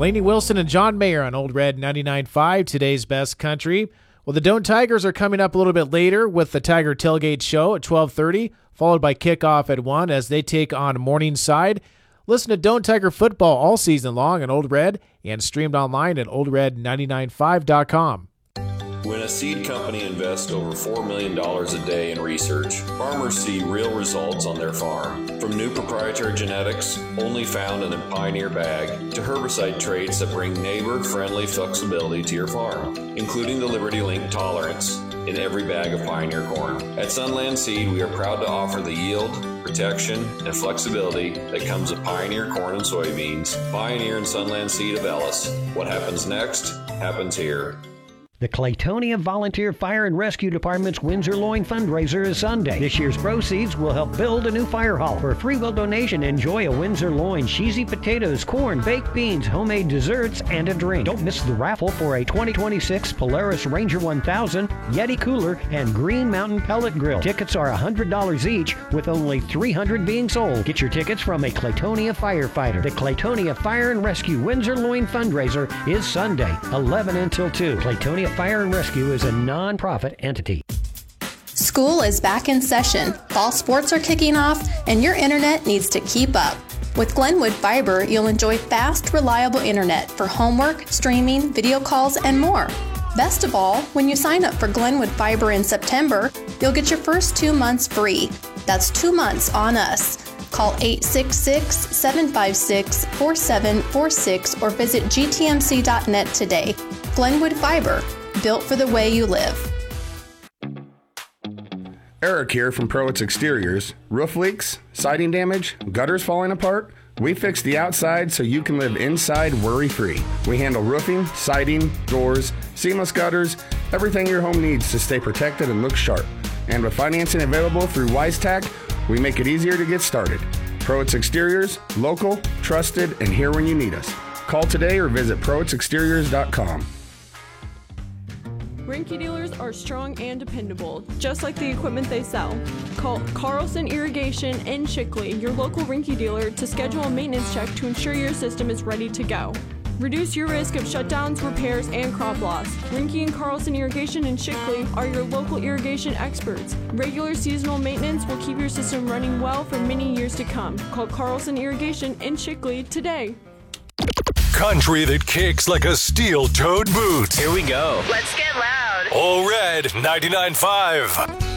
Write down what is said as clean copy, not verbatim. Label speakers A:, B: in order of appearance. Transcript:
A: Lainey Wilson and John Mayer on Old Red 99.5, today's best country. Well, the Doane Tigers are coming up a little bit later with the Tiger Tailgate Show at 12:30, followed by kickoff at 1 as they take on Morningside. Listen to Doane Tiger football all season long on Old Red and streamed online at oldred995.com.
B: When a seed company invests over $4 million a day in research, farmers see real results on their farm. From new proprietary genetics, only found in the Pioneer bag, to herbicide traits that bring neighbor-friendly flexibility to your farm, including the Liberty Link tolerance in every bag of Pioneer corn. At Sunland Seed, we are proud to offer the yield, protection, and flexibility that comes with Pioneer corn and soybeans, Pioneer and Sunland Seed of Ellis. What happens next happens here.
C: The Claytonia Volunteer Fire and Rescue Department's Windsor Loin fundraiser is Sunday. This year's proceeds will help build a new fire hall. For a free will donation, enjoy a Windsor Loin, cheesy potatoes, corn, baked beans, homemade desserts, and a drink. Don't miss the raffle for a 2026 Polaris Ranger 1000, Yeti cooler, and Green Mountain pellet grill. Tickets are $100 each, with only 300 being sold. Get your tickets from a Claytonia firefighter. The Claytonia Fire and Rescue Windsor Loin fundraiser is Sunday, 11 until 2. Claytonia Fire and Rescue is a non-profit entity.
D: School is back in session, fall sports are kicking off, and your internet needs to keep up. With Glenwood Fiber, you'll enjoy fast, reliable internet for homework, streaming, video calls, and more. Best of all, when you sign up for Glenwood Fiber in September, you'll get your first 2 months free. That's 2 months on us. Call 866-756-4746 or visit gtmc.net today. Glenwood Fiber, built for the way you live.
E: Eric here from Prowitz Exteriors. Roof leaks, siding damage, gutters falling apart? We fix the outside so you can live inside worry-free. We handle roofing, siding, doors, seamless gutters, everything your home needs to stay protected and look sharp. And with financing available through WiseTac, we make it easier to get started. Prowitz Exteriors, local, trusted, and here when you need us. Call today or visit prowitzexteriors.com.
F: Rinky dealers are strong and dependable, just like the equipment they sell. Call Carlson Irrigation in Shickley, your local Rinky dealer, to schedule a maintenance check to ensure your system is ready to go. Reduce your risk of shutdowns, repairs, and crop loss. Rinky and Carlson Irrigation in Shickley are your local irrigation experts. Regular seasonal maintenance will keep your system running well for many years to come. Call Carlson Irrigation in Shickley today.
G: Country that kicks like a steel-toed boot.
H: Here we go.
I: Let's get loud.
G: All Red 99.5.